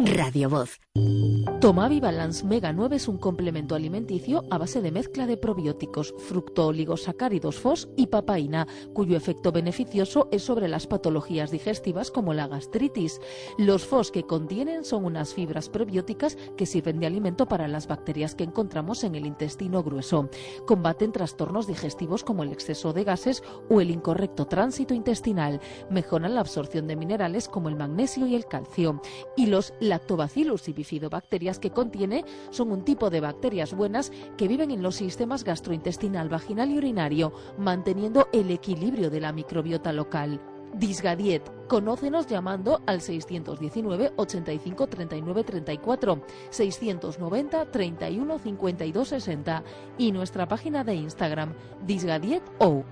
Radio Voz. Tomavi Balance Mega 9 es un complemento alimenticio a base de mezcla de probióticos, fructooligosacáridos FOS y papaína, cuyo efecto beneficioso es sobre las patologías digestivas como la gastritis. Los FOS que contienen son unas fibras probióticas que sirven de alimento para las bacterias que encontramos en el intestino grueso. Combaten trastornos digestivos como el exceso de gases o el incorrecto tránsito intestinal. Mejoran la absorción de minerales como el magnesio y el calcio. Y los lactobacillus y bifidobacterias que contiene son un tipo de bacterias buenas que viven en los sistemas gastrointestinal, vaginal y urinario, manteniendo el equilibrio de la microbiota local. Disgadiet. Conócenos llamando al 619 85 39 34, 690 31 52 60 y nuestra página de Instagram, disgadiet.o.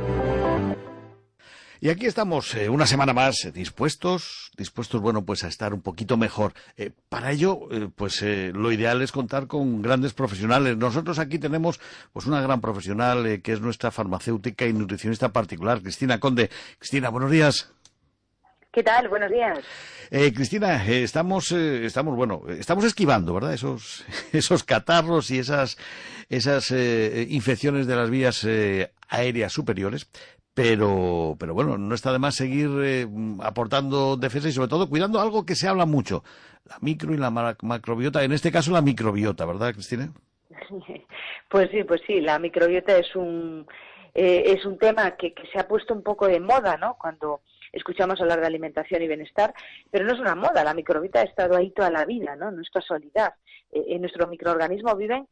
Y aquí estamos una semana más dispuestos, bueno, pues a estar un poquito mejor. Para ello, lo ideal es contar con grandes profesionales. Nosotros aquí tenemos pues una gran profesional que es nuestra farmacéutica y nutricionista particular, Cristina Conde. Cristina, buenos días. ¿Qué tal? Buenos días. Cristina, estamos esquivando, ¿verdad? Esos catarros y esas infecciones de las vías aéreas superiores. Pero bueno, no está de más seguir aportando defensa y sobre todo cuidando algo que se habla mucho, la micro y la macrobiota, en este caso la microbiota, ¿verdad, Cristina? Pues sí, la microbiota es un tema que se ha puesto un poco de moda, ¿no? Cuando escuchamos hablar de alimentación y bienestar, pero no es una moda, la microbiota ha estado ahí toda la vida, ¿no? No es casualidad. En nuestro organismo viven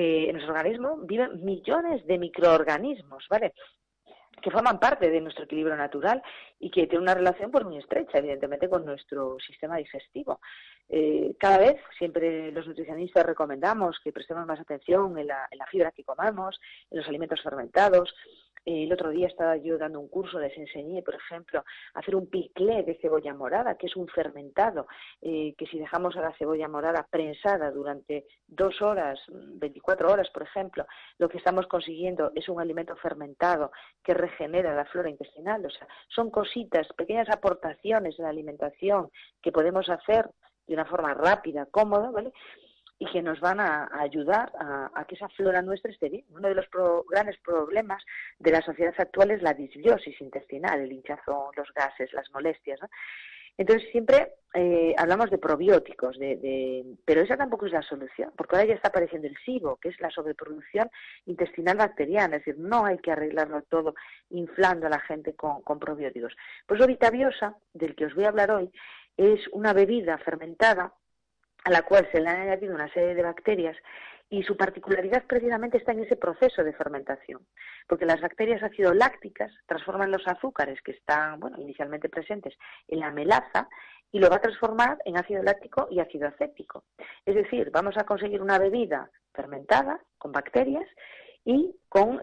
millones de microorganismos, ¿vale?, que forman parte de nuestro equilibrio natural y que tienen una relación pues muy estrecha, evidentemente, con nuestro sistema digestivo. Cada vez, siempre los nutricionistas recomendamos que prestemos más atención en la fibra que comamos, en los alimentos fermentados. El otro día estaba yo dando un curso, les enseñé, por ejemplo, a hacer un piclé de cebolla morada, que es un fermentado, que si dejamos a la cebolla morada prensada durante 2 horas, 24 horas, por ejemplo, lo que estamos consiguiendo es un alimento fermentado que regenera la flora intestinal. O sea, son cositas, pequeñas aportaciones en la alimentación que podemos hacer de una forma rápida, cómoda, ¿vale?, y que nos van a ayudar a que esa flora nuestra esté bien. Uno de los grandes problemas de la sociedad actual es la disbiosis intestinal, el hinchazón, los gases, las molestias, ¿no? Entonces siempre hablamos de probióticos, pero esa tampoco es la solución, porque ahora ya está apareciendo el SIBO, que es la sobreproducción intestinal bacteriana, es decir, no hay que arreglarlo todo inflando a la gente con probióticos. Por eso Vitabiosa, del que os voy a hablar hoy, es una bebida fermentada a la cual se le han añadido una serie de bacterias y su particularidad precisamente está en ese proceso de fermentación, porque las bacterias ácido-lácticas transforman los azúcares que están, inicialmente presentes en la melaza y lo va a transformar en ácido láctico y ácido acético. Es decir, vamos a conseguir una bebida fermentada con bacterias y con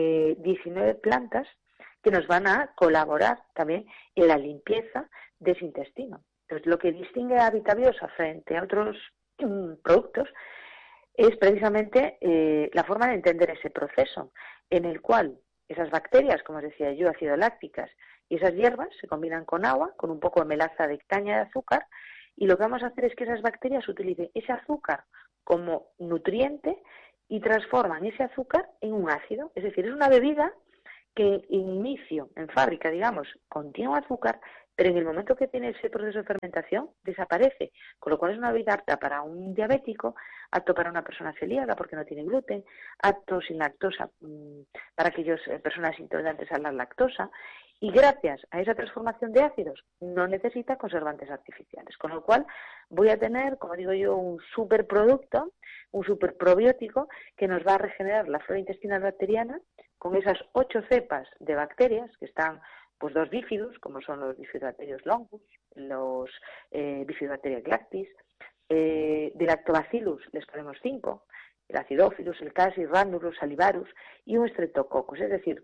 19 plantas que nos van a colaborar también en la limpieza de ese intestino. Entonces, lo que distingue a Vitabiosa frente a otros productos es precisamente la forma de entender ese proceso, en el cual esas bacterias, como os decía yo, ácido-lácticas, y esas hierbas se combinan con agua, con un poco de melaza de caña de azúcar, y lo que vamos a hacer es que esas bacterias utilicen ese azúcar como nutriente y transforman ese azúcar en un ácido. Es decir, es una bebida que en inicio, en fábrica, digamos, contiene azúcar, pero en el momento que tiene ese proceso de fermentación desaparece, con lo cual es una bebida apta para un diabético, apto para una persona celíaca porque no tiene gluten, apto sin lactosa para aquellas personas intolerantes a la lactosa, y gracias a esa transformación de ácidos no necesita conservantes artificiales, con lo cual voy a tener, como digo yo, un superproducto, un superprobiótico que nos va a regenerar la flora intestinal bacteriana con esas 8 cepas de bacterias que están, pues 2 bífidos, como son los Bifidobacterius longus, los Bifidobacteria lactis, de Lactobacillus les ponemos 5, el Acidophilus, el Cassis, Rhamnus, Salivarus y un Streptococcus, es decir,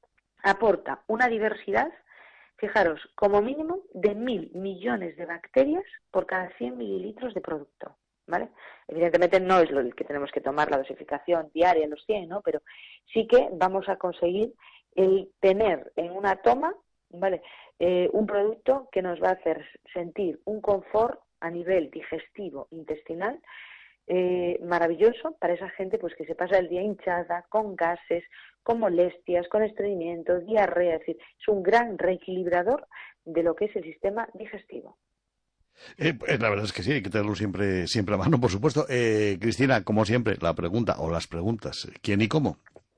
aporta una diversidad, fijaros, como mínimo de 1.000 millones de bacterias por cada 100 mililitros de producto, ¿vale? Evidentemente no es lo que tenemos que tomar la dosificación diaria, los 100, ¿no? Pero sí que vamos a conseguir el tener en una toma, ¿vale?, un producto que nos va a hacer sentir un confort a nivel digestivo, intestinal, maravilloso para esa gente pues que se pasa el día hinchada, con gases, con molestias, con estreñimiento, diarrea. Es decir, es un gran reequilibrador de lo que es el sistema digestivo. La verdad es que sí, hay que tenerlo siempre a mano, por supuesto. Cristina, como siempre, la pregunta o las preguntas, ¿quién y cómo?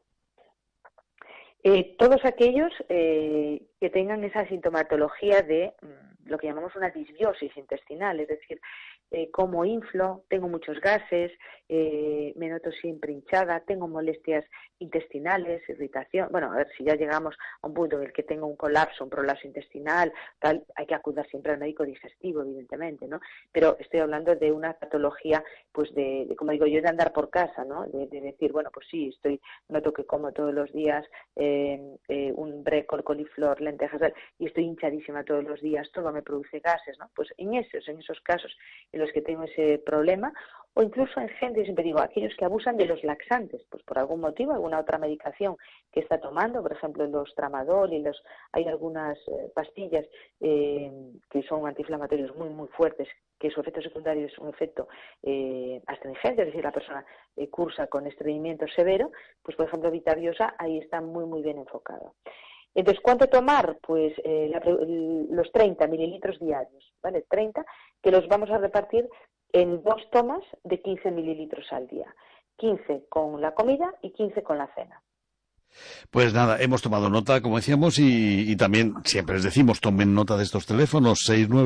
Todos aquellos que tengan esa sintomatología de lo que llamamos una disbiosis intestinal, es decir, como inflo, tengo muchos gases, me noto siempre hinchada, tengo molestias intestinales, irritación. Bueno, a ver, si ya llegamos a un punto en el que tengo un colapso, un prolapso intestinal, tal, hay que acudir siempre al médico digestivo, evidentemente, ¿no? Pero estoy hablando de una patología, pues de como digo yo, de andar por casa, ¿no? De decir, bueno, pues sí, noto que como todos los días un brécol, coliflor, lentejas, y estoy hinchadísima todos los días, todo me produce gases, ¿no? Pues en esos casos en los que tengo ese problema, o incluso en gente, siempre digo, aquellos que abusan de los laxantes, pues por algún motivo, alguna otra medicación que está tomando, por ejemplo los tramadol hay algunas pastillas que son antiinflamatorios muy, muy fuertes, que su efecto secundario es un efecto astringente, es decir, la persona cursa con estreñimiento severo, pues por ejemplo Vitaviosa ahí está muy, muy bien enfocado. Entonces, ¿cuánto tomar? Pues los 30 mililitros diarios, ¿vale? 30, que los vamos a repartir en 2 tomas de 15 mililitros al día. 15 con la comida y 15 con la cena. Pues nada, hemos tomado nota, como decíamos, y también siempre les decimos, tomen nota de estos teléfonos,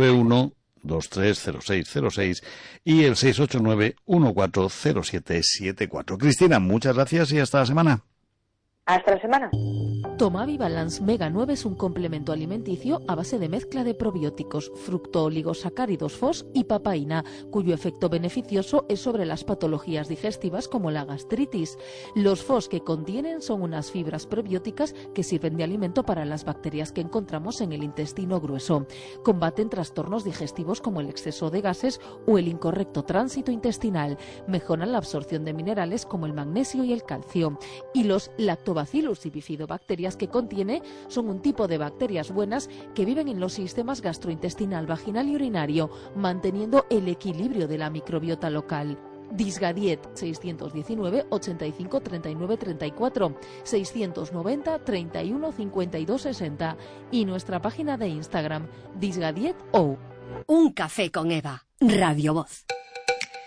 691-230606 y el 689-140774. Cristina, muchas gracias y hasta la semana. Hasta la semana. Tomavi Balance Mega 9 es un complemento alimenticio a base de mezcla de probióticos, fructooligosacáridos FOS y papaína, cuyo efecto beneficioso es sobre las patologías digestivas como la gastritis. Los FOS que contienen son unas fibras probióticas que sirven de alimento para las bacterias que encontramos en el intestino grueso. Combaten trastornos digestivos como el exceso de gases o el incorrecto tránsito intestinal. Mejoran la absorción de minerales como el magnesio y el calcio. Y los Lactobacillus y bifidobacterias que contiene son un tipo de bacterias buenas que viven en los sistemas gastrointestinal, vaginal y urinario, manteniendo el equilibrio de la microbiota local. Disgadiet 619 85 39 34 690 31 52 60 y nuestra página de Instagram Disgadiet O. Un café con Eva, Radio Voz.